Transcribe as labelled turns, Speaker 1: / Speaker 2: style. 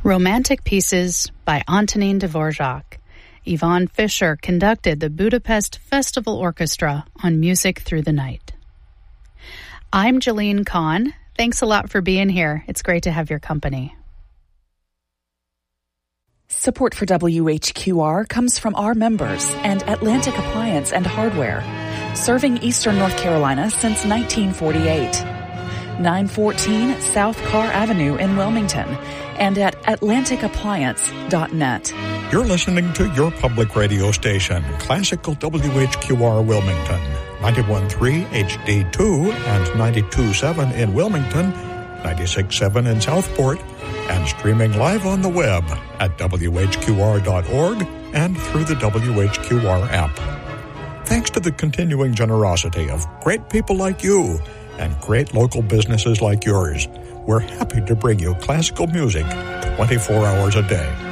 Speaker 1: Romantic Pieces by Antonin Dvorak. Yvonne Fisher conducted the Budapest Festival Orchestra on Music Through the Night. I'm Jalene Kahn. Thanks a lot for being here. It's great to have your company.
Speaker 2: Support for WHQR comes from our members and Atlantic Appliance and Hardware, serving Eastern North Carolina since 1948. 914 South Carr Avenue in Wilmington and at atlanticappliance.net.
Speaker 3: You're listening to your public radio station, Classical WHQR Wilmington, 91.3 HD2 and 92.7 in Wilmington, 96.7 in Southport, and streaming live on the web at WHQR.org and through the WHQR app. Thanks to the continuing generosity of great people like you and great local businesses like yours, we're happy to bring you classical music 24 hours a day.